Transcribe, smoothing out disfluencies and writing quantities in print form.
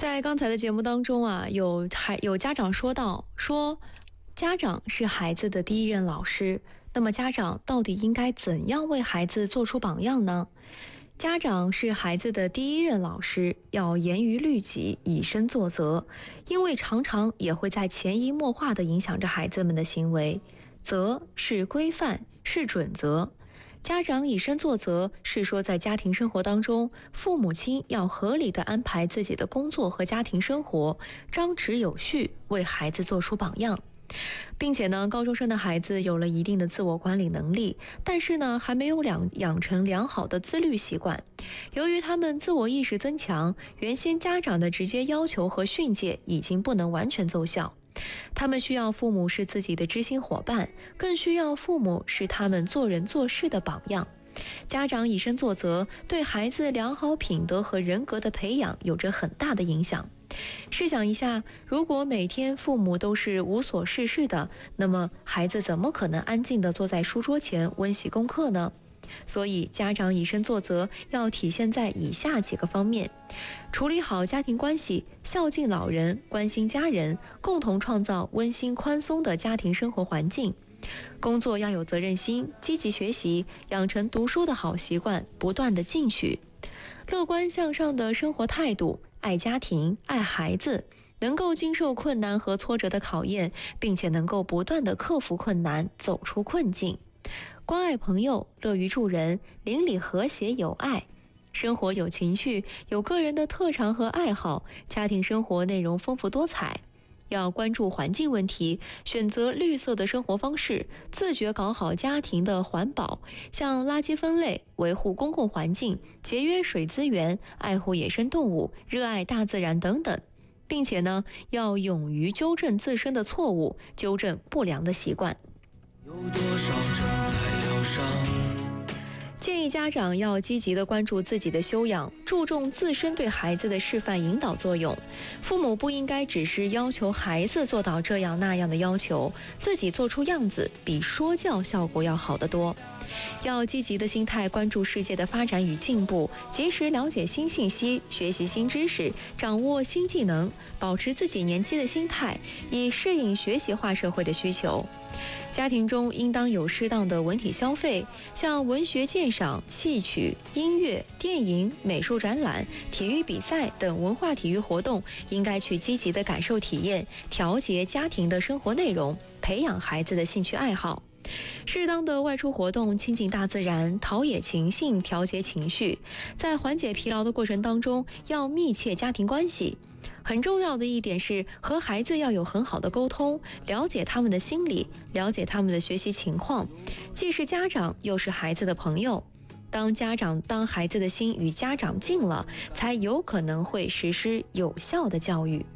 在刚才的节目当中啊，有家长说到，家长是孩子的第一任老师，那么家长到底应该怎样为孩子做出榜样呢？家长是孩子的第一任老师，要严于律己，以身作则，因为常常也会在潜移默化地影响着孩子们的行为。则是规范，是准则。家长以身作则是说，在家庭生活当中，父母亲要合理地安排自己的工作和家庭生活，张弛有序，为孩子做出榜样。并且呢，高中生的孩子有了一定的自我管理能力，但是呢，还没有养成良好的自律习惯。由于他们自我意识增强，原先家长的直接要求和训诫已经不能完全奏效。他们需要父母是自己的知心伙伴，更需要父母是他们做人做事的榜样。家长以身作则，对孩子良好品德和人格的培养有着很大的影响。试想一下，如果每天父母都是无所事事的，那么孩子怎么可能安静地坐在书桌前温习功课呢？所以家长以身作则要体现在以下几个方面：处理好家庭关系，孝敬老人，关心家人，共同创造温馨宽松的家庭生活环境。工作要有责任心，积极学习，养成读书的好习惯，不断的进取。乐观向上的生活态度，爱家庭，爱孩子，能够经受困难和挫折的考验，并且能够不断的克服困难，走出困境。关爱朋友，乐于助人，邻里和谐有爱，生活有情趣，有个人的特长和爱好，家庭生活内容丰富多彩。要关注环境问题，选择绿色的生活方式，自觉搞好家庭的环保，像垃圾分类、维护公共环境、节约水资源、爱护野生动物、热爱大自然等等。并且呢，要勇于纠正自身的错误，纠正不良的习惯。 有多少正在疗伤？ 建议家长要积极地关注自己的修养，注重自身对孩子的示范引导作用。父母不应该只是要求孩子做到这样那样的要求，自己做出样子比说教效果要好得多。要积极的心态关注世界的发展与进步，及时了解新信息，学习新知识，掌握新技能，保持自己年轻的心态，以适应学习化社会的需求。家庭中应当有适当的文体消费，像文学鉴赏、戏曲、音乐、电影、美术展览、体育比赛等文化体育活动，应该去积极的感受体验，调节家庭的生活内容，培养孩子的兴趣爱好。适当的外出活动，亲近大自然，陶冶情性，调节情绪。在缓解疲劳的过程当中，要密切家庭关系。很重要的一点是，和孩子要有很好的沟通，了解他们的心理，了解他们的学习情况，既是家长，又是孩子的朋友。当孩子的心与家长近了，才有可能会实施有效的教育。